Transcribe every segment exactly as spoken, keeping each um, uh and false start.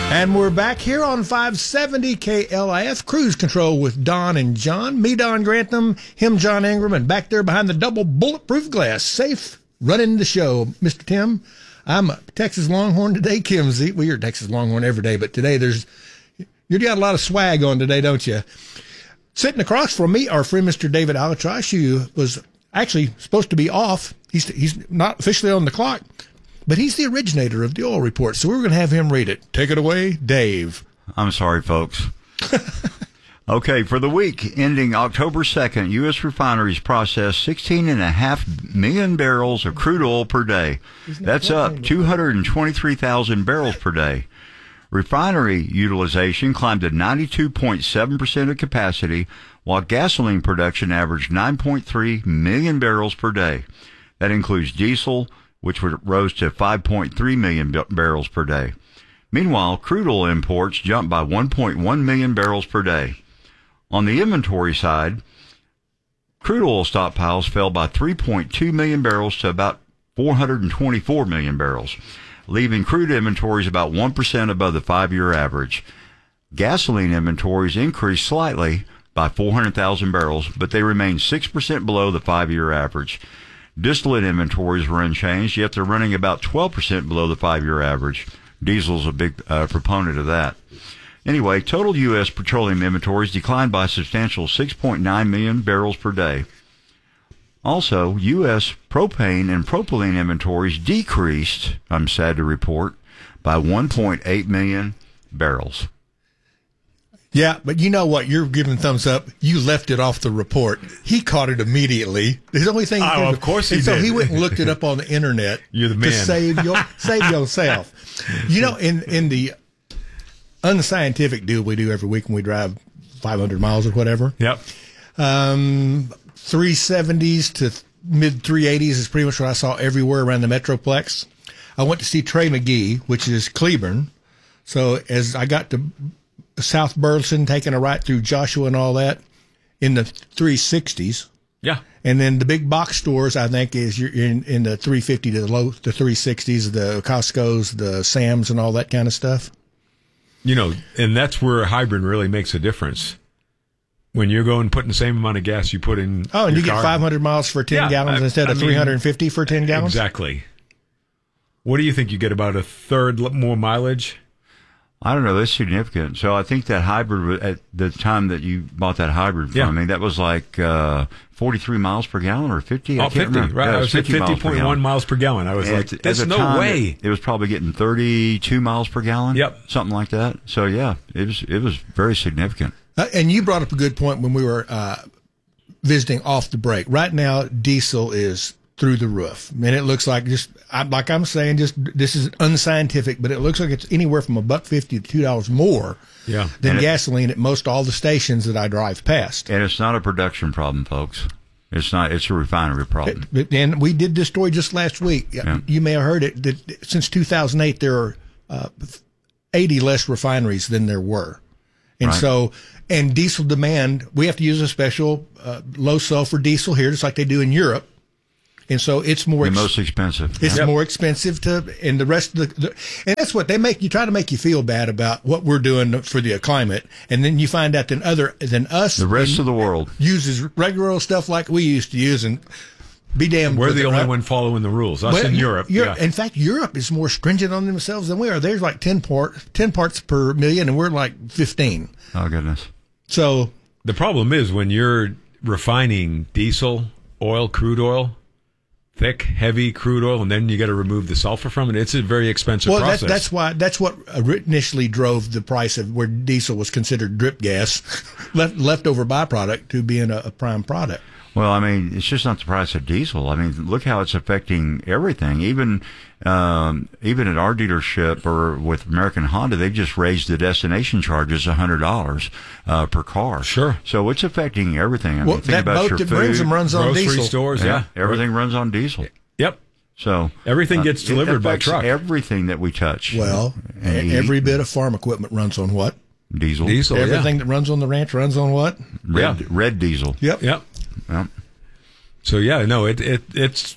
And we're back here on five seventy K L I F Cruise Control with Don and John. Me, Don Grantham, him, John Ingram, and back there behind the double bulletproof glass, safe, running the show, Mister Tim. I'm a Texas Longhorn today. Kim's, well, you're a Texas Longhorn every day, but today there's, you got a lot of swag on today, don't you? Sitting across from me, our friend Mister David Alatrash, who was actually supposed to be off. He's he's not officially on the clock. But he's the originator of the oil report, so we're going to have him read it. Take it away, Dave. I'm sorry, folks. Okay, for the week ending October second, U S refineries processed sixteen point five million barrels of crude oil per day. That's up two hundred twenty-three thousand barrels per day. Refinery utilization climbed to ninety-two point seven percent of capacity, while gasoline production averaged nine point three million barrels per day. That includes diesel, which rose to five point three million barrels per day. Meanwhile, crude oil imports jumped by one point one million barrels per day. On the inventory side, crude oil stockpiles fell by three point two million barrels to about four hundred twenty-four million barrels, leaving crude inventories about one percent above the five-year average. Gasoline inventories increased slightly by four hundred thousand barrels, but they remain six percent below the five-year average. Distillate inventories were unchanged, yet they're running about twelve percent below the five-year average. Diesel's a big uh, proponent of that. Anyway, total U S petroleum inventories declined by a substantial six point nine million barrels per day. Also, U S propane and propylene inventories decreased, I'm sad to report, by one point eight million barrels. Yeah, but you know what? You're giving thumbs up. You left it off the report. He caught it immediately. The only thing. Oh, of course he and did. So he went and looked it up on the internet. You're the man. To save your, save yourself. You know, in in the unscientific deal we do every week when we drive five hundred miles or whatever. Yep. Um, three seventies to mid three eighties is pretty much what I saw everywhere around the Metroplex. I went to see Trey McGee, which is Cleburne. So as I got to South Burleson, taking a right through Joshua and all that, in the three sixties. Yeah. And then the big box stores, I think, is you're in, in the three fifty to the low, the three sixties, the Costco's, the Sam's, and all that kind of stuff. You know, and that's where a hybrid really makes a difference. When you're going putting the same amount of gas you put in. Oh, and your you get car. five hundred miles for ten Yeah, gallons I- instead I of mean, three hundred fifty for ten gallons? Exactly. What do you think? You get about a third l- more mileage? I don't know. That's significant. So I think that hybrid, at the time that you bought that hybrid from Yeah. me, that was like uh, forty-three miles per gallon or fifty? I Oh, can't fifty, remember. right? Yeah, it I was was at fifty miles per fifty point one gallon. miles per gallon. I was And like, at- there's at the no time, way. It, it was probably getting thirty-two miles per gallon. Yep. Something like that. So, yeah, it was it was very significant. Uh, and you brought up a good point when we were uh, visiting off the break. Right now, diesel is through the roof. And it looks like just, I- like I'm saying, just this is unscientific, but it looks like it's anywhere from a buck fifty to two dollars more Yeah. than And it- gasoline at most all the stations that I drive past. And it's not a production problem, folks. It's not. It's a refinery problem. But- And we did this story just last week. Yeah. You may have heard it. That since two thousand eight, there are uh, eighty less refineries than there were. And Right. so, and diesel demand, we have to use a special uh, low sulfur diesel here, just like they do in Europe. And so it's more, The ex- most expensive. it's Yeah. more expensive to, and the rest of the, the, and that's what they make you try to make you feel bad about what we're doing for the climate. And then you find out that other, than us, The rest of the world. uses regular old stuff like we used to use, and be damned. We're with the it, only right? one following the rules. Us Well, in Europe. Europe- Yeah. In fact, Europe is more stringent on themselves than we are. There's like ten part, ten parts per million, and we're like fifteen. Oh, goodness. So The problem is when you're refining diesel, oil, crude oil, thick, heavy crude oil, and then you got to remove the sulfur from it. It's a very expensive well, process. that, that's why that's what initially drove the price of where diesel was considered drip gas, left leftover byproduct, to being a, a prime product. Well, I mean, it's just not the price of diesel. I mean, look how it's affecting everything. Even um, even at our dealership or with American Honda, they've just raised the destination charges one hundred dollars uh, per car. Sure. So it's affecting everything. I Well, mean, think that about boat your that food. brings them runs on grocery diesel. stores. Yeah. Everything runs on diesel. Yep. So Everything uh, gets it delivered by affects truck. Everything that we touch. Well, And e- eat. every bit of farm equipment runs on what? diesel. Diesel. Everything that runs on the ranch runs on what? Red, Yeah. red diesel. Yep. Yeah. Yep. Yep. So yeah, no, it it it's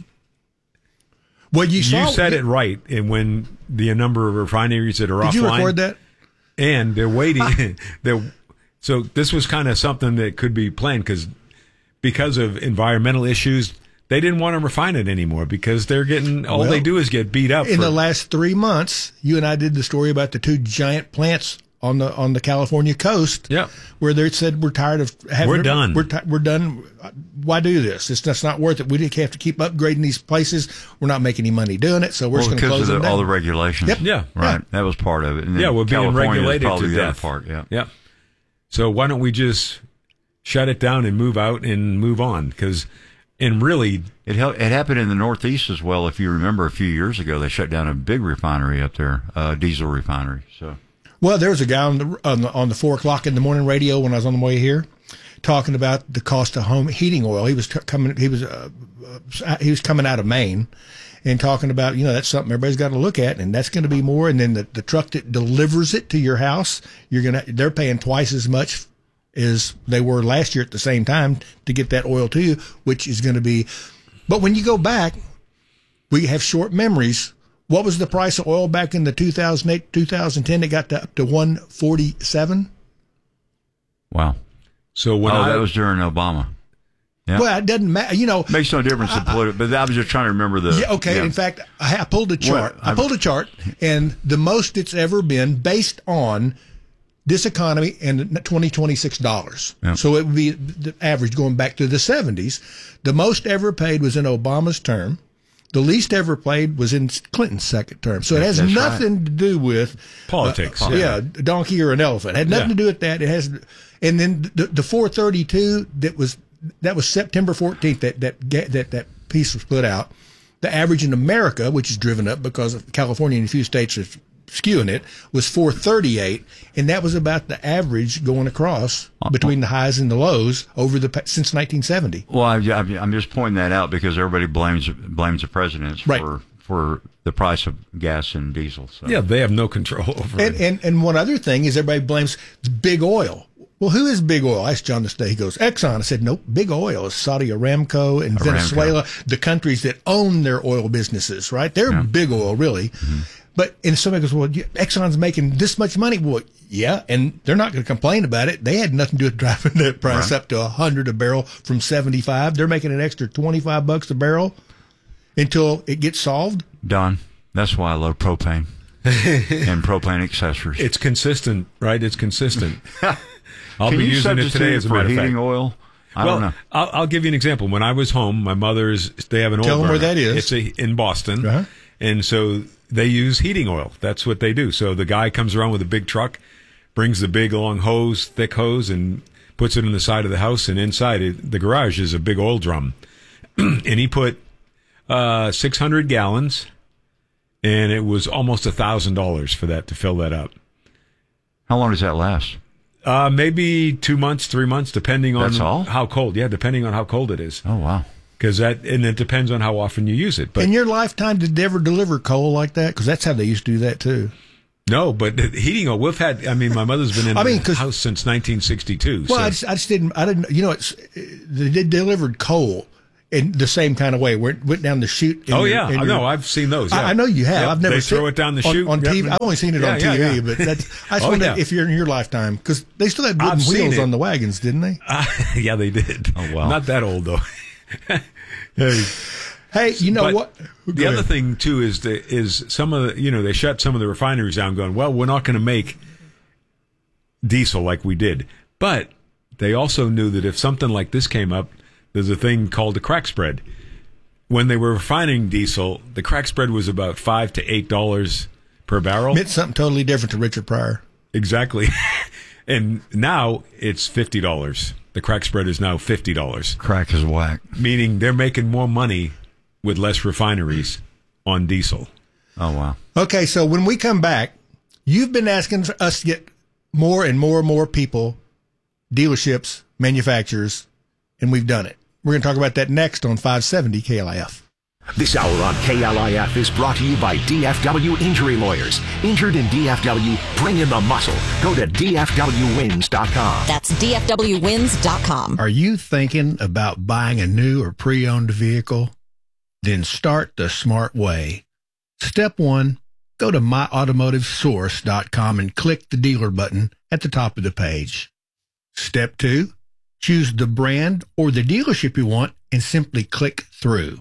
Well, you saw you said it right. And when the number of refineries that are Did offline, you record that? and they're waiting. they're so this was kind of something that could be planned because because of environmental issues. They didn't want to refine it anymore because they're getting all Well, they do is get beat up. In for, the last three months, you and I did the story about the two giant plants on the on the California coast. Yeah. Where they said we're tired of having. We're done. We're ti- we're done. Why do this? It's just not worth it. We have to keep upgrading these places. We're not making any money doing it, so we're Well, just going to because close of them the, down. all the regulations. Yep. Yeah. Right. Yeah. That was part of it. And then yeah, we're being California is regulated probably to the other death. part. Yeah. Yeah. So why don't we just shut it down and move out and move on? Because, and really, It hel- it happened in the Northeast as well. If you remember, a few years ago, they shut down a big refinery up there, uh, diesel refinery. So, Well, there was a guy on the, on the on the four o'clock in the morning radio when I was on the way here, talking about the cost of home heating oil. He was t- coming. He was uh, uh, he was coming out of Maine, and talking about, you know, that's something everybody's got to look at, and that's going to be more. And then the, the truck that delivers it to your house, you're gonna they're paying twice as much as they were last year at the same time to get that oil to you, which is going to be. But when you go back, we have short memories. What was the price of oil back in the two thousand eight, two thousand ten? It got to up to one forty-seven. wow. so when oh, I that was during Obama. Yeah. Well, it doesn't matter. You know, Makes no difference in political, but I was just trying to remember the. yeah, okay. yeah. In fact, I, I pulled a chart. Well, I pulled a chart, and the most it's ever been based on this economy and twenty twenty-six dollars. Yeah. So it would be the average going back to the seventies. The most ever paid was in Obama's term. The least ever paid was in Clinton's second term. So it has That's nothing right. to do with Politics, uh, yeah. yeah, a donkey or an elephant. It had nothing Yeah. to do with that. It has, and then the, the four thirty-two that was that was September fourteenth. That that ga- that that piece was put out. The average in America, which is driven up because of California and a few states are skewing it, was four thirty-eight, and that was about the average going across between the highs and the lows over the pa- since nineteen seventy. Well, I, I, I'm just pointing that out because everybody blames blames the presidents Right. for for the price of gas and diesel. So. yeah, they have no control over And, it. and and one other thing is everybody blames big oil. Well, who is big oil? I asked John this day. He goes, Exxon. I said, nope, big oil is Saudi Aramco and Aramco. Venezuela, the countries that own their oil businesses, right? They're Yeah. big oil, really. Mm-hmm. But, and somebody goes, well, yeah, Exxon's making this much money. Well, yeah, and they're not going to complain about it. They had nothing to do with driving that price Right. up to one hundred a barrel from seventy-five. They're making an extra twenty-five bucks a barrel until it gets solved. Don, that's why I love propane and propane accessories. It's consistent, right? It's consistent. I'll Can be you using it substitute today as a for matter of heating fact. oil? I well, don't know. I'll, I'll give you an example. When I was home, my mother's, they have an oil Tell 'em where burner. that is. It's a, in Boston. Uh-huh. And so they use heating oil. That's what they do. So the guy comes around with a big truck, brings the big long hose, thick hose, and puts it in the side of the house. And inside it, the garage is a big oil drum. And he put uh, six hundred gallons, and it was almost one thousand dollars for that to fill that up. How long does that last? Uh, maybe two months, three months, depending on That's all? how cold. Yeah, depending on how cold it is. Oh, wow. Because that, and it depends on how often you use it. But In your lifetime, did they ever deliver coal like that? Because that's how they used to do that, too. no, but the heating oil, we've had, I mean, my mother's been in I mean, the 'cause- house since nineteen sixty-two. Well, so. I, just, I just didn't. I didn't. You know, it's they did delivered coal in the same kind of way, where it went down the chute. in oh, your- yeah. in I your- know. I've seen those. Yeah. I, I know you have. Yep, I've never They seen throw it down the on, chute. on Yep. T V. I've only seen it Yeah, on yeah, T V, yeah. but that's. I just Oh, wonder yeah. if you're in your lifetime, because they still had wooden I've seen wheels it. on the wagons, didn't they? Uh, yeah, they did. Oh, wow. Not that old, though. Hey. Hey, you know But what? The Go other ahead. thing too is the is some of the you know they shut some of the refineries down, going, well, we're not going to make diesel like we did, but they also knew that if something like this came up, there's a thing called the crack spread. When they were refining diesel, the crack spread was about five to eight dollars per barrel. meant something totally different to Richard Pryor. Exactly, and now it's fifty dollars. The crack spread is now fifty dollars, Crack is whack. meaning they're making more money with less refineries on diesel. Oh, wow. Okay, so when we come back, you've been asking for us to get more and more and more people, dealerships, manufacturers, and we've done it. We're going to talk about that next on five seventy K L I F. This hour on K L I F is brought to you by D F W Injury Lawyers. Injured in D F W? Bring in the muscle. Go to D F W wins dot com. That's D F W wins dot com. Are you thinking about buying a new or pre-owned vehicle? Then start the smart way. Step one, Go to my automotive source dot com and click the dealer button at the top of the page. Step two, choose the brand or the dealership you want and simply click through.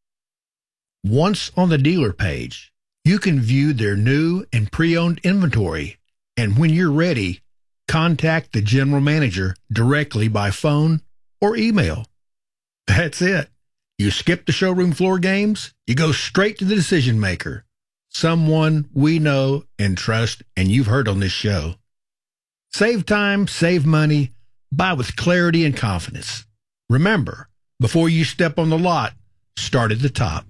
Once on the dealer page, you can view their new and pre-owned inventory, and when you're ready, contact the general manager directly by phone or email. That's it. You skip the showroom floor games, you go straight to the decision maker, someone we know and trust and you've heard on this show. Save time, save money, buy with clarity and confidence. Remember, before you step on the lot, start at the top.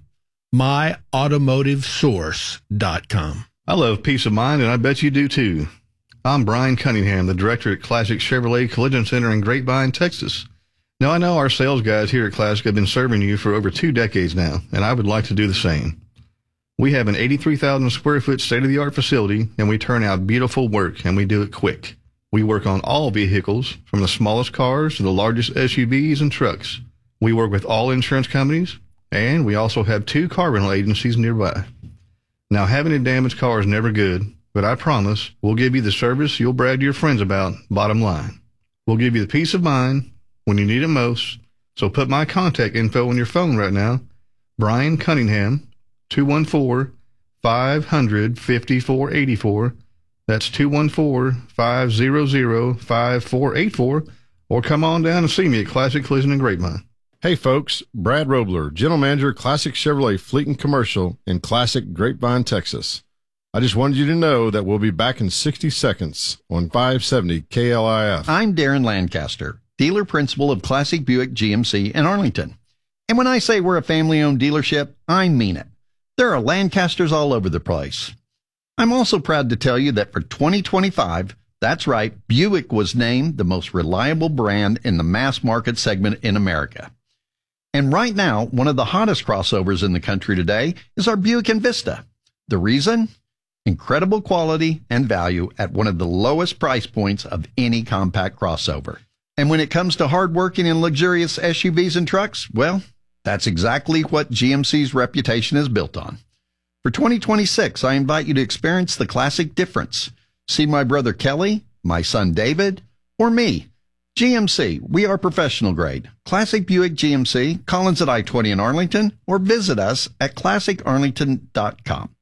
my automotive source dot com. I love peace of mind, and I bet you do too. I'm Brian Cunningham, the director at Classic Chevrolet Collision Center in Grapevine, Texas. Now, I know our sales guys here at Classic have been serving you for over two decades now, and I would like to do the same. We have an eighty-three thousand square foot state-of-the-art facility, and we turn out beautiful work, and we do it quick. We work on all vehicles, from the smallest cars to the largest S U Vs and trucks. We work with all insurance companies, and we also have two car rental agencies nearby. Now, having a damaged car is never good, but I promise we'll give you the service you'll brag to your friends about, bottom line. We'll give you the peace of mind when you need it most, so put my contact info on your phone right now. Brian Cunningham, two one four, five hundred, fifty-four eighty-four. That's two one four, five hundred, five four eight four, or come on down and see me at Classic Collision in Grapevine. Hey folks, Brad Robler, General Manager, Classic Chevrolet Fleet and Commercial in Classic Grapevine, Texas. I just wanted you to know that we'll be back in sixty seconds on five seventy K L I F. I'm Darren Lancaster, dealer principal of Classic Buick G M C in Arlington. And when I say we're a family-owned dealership, I mean it. There are Lancasters all over the place. I'm also proud to tell you that for twenty twenty-five, that's right, Buick was named the most reliable brand in the mass market segment in America. And right now, one of the hottest crossovers in the country today is our Buick Envista. The reason? Incredible quality and value at one of the lowest price points of any compact crossover. And when it comes to hardworking and luxurious S U Vs and trucks, well, that's exactly what G M C's reputation is built on. For twenty twenty-six, I invite you to experience the classic difference. See my brother Kelly, my son David, or me. G M C, we are professional grade. Classic Buick G M C, Collins at I twenty in Arlington, or visit us at classic arlington dot com.